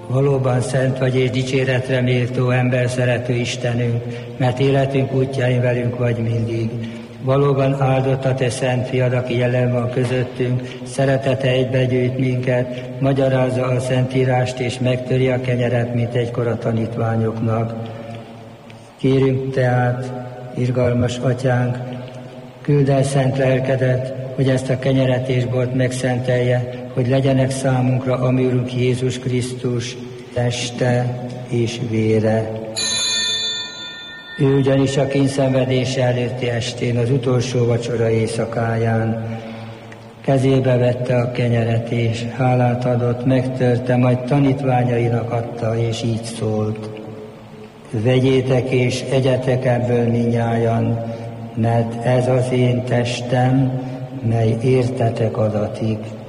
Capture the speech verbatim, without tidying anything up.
Valóban szent vagy és dicséretre méltó ember szerető Istenünk, mert életünk útjain velünk vagy mindig. Valóban áldott a te szent fiad, aki jelen van közöttünk, szeretete egybegyűjt minket, magyarázza a Szentírást és megtöri a kenyeret, mint egykor a tanítványoknak. Kérünk tehát, irgalmas atyánk, küld el szent lelkedet, hogy ezt a kenyeret és bort megszentelje, hogy legyenek számunkra a mi Urunk Jézus Krisztus teste és vére. Ő ugyanis a kényszenvedése előtti estén, az utolsó vacsora éjszakáján kezébe vette a kenyeret, és hálát adott, megtörte, majd tanítványainak adta, és így szólt: vegyétek és egyetek ebből mindnyájan, mert ez az én testem, mely értetek adatig.